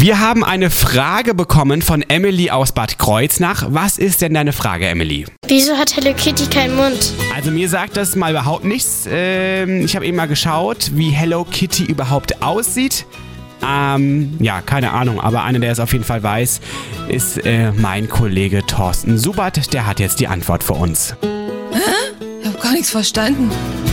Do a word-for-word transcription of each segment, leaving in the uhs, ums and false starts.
Wir haben eine Frage bekommen von Emily aus Bad Kreuznach. Was ist denn deine Frage, Emily? Wieso hat Hello Kitty keinen Mund? Also mir sagt das mal überhaupt nichts. Ähm, ich habe eben mal geschaut, wie Hello Kitty überhaupt aussieht. Ähm, ja, keine Ahnung, aber einer, der es auf jeden Fall weiß, ist äh, mein Kollege Thorsten Subert. Der hat jetzt die Antwort für uns. Hä? Ich habe gar nichts verstanden.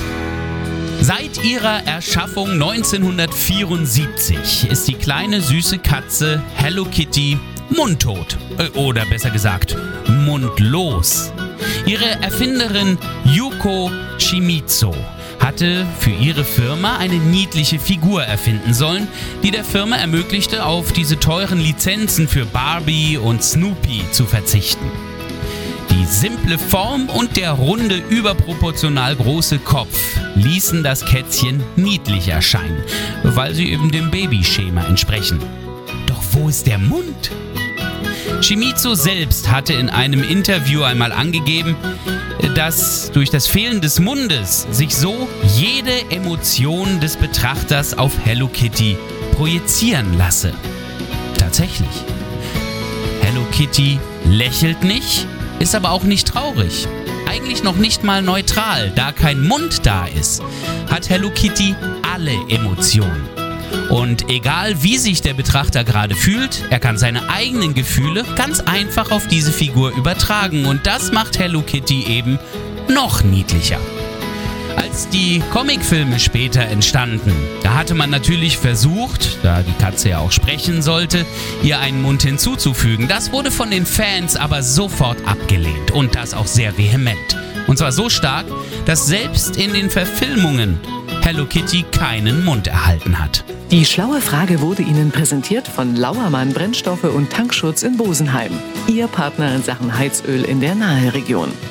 Seit ihrer Erschaffung neunzehnhundertvierundsiebzig ist die kleine süße Katze Hello Kitty mundtot. Äh, oder besser gesagt, mundlos. Ihre Erfinderin Yuko Shimizu hatte für ihre Firma eine niedliche Figur erfinden sollen, die der Firma ermöglichte, auf diese teuren Lizenzen für Barbie und Snoopy zu verzichten. Die simple Form und der runde, überproportional große Kopf ließen das Kätzchen niedlich erscheinen, weil sie eben dem Babyschema entsprechen. Doch wo ist der Mund? Shimizu selbst hatte in einem Interview einmal angegeben, dass durch das Fehlen des Mundes sich so jede Emotion des Betrachters auf Hello Kitty projizieren lasse. Tatsächlich. Hello Kitty lächelt nicht, ist aber auch nicht traurig. Eigentlich noch nicht mal neutral, da kein Mund da ist, hat Hello Kitty alle Emotionen. Und egal wie sich der Betrachter gerade fühlt, er kann seine eigenen Gefühle ganz einfach auf diese Figur übertragen. Und das macht Hello Kitty eben noch niedlicher. Als die Comicfilme später entstanden, da hatte man natürlich versucht, da die Katze ja auch sprechen sollte, ihr einen Mund hinzuzufügen. Das wurde von den Fans aber sofort abgelehnt und das auch sehr vehement. Und zwar so stark, dass selbst in den Verfilmungen Hello Kitty keinen Mund erhalten hat. Die schlaue Frage wurde Ihnen präsentiert von Lauermann Brennstoffe und Tankschutz in Bosenheim. Ihr Partner in Sachen Heizöl in der Naheregion.